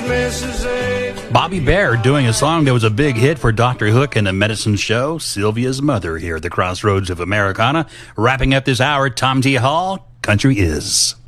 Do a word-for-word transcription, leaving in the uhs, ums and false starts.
Missus A. Bobby Bare doing a song that was a big hit for Doctor Hook and the Medicine Show, Sylvia's Mother, here at the Crossroads of Americana. Wrapping up this hour, Tom T. Hall, Country Is.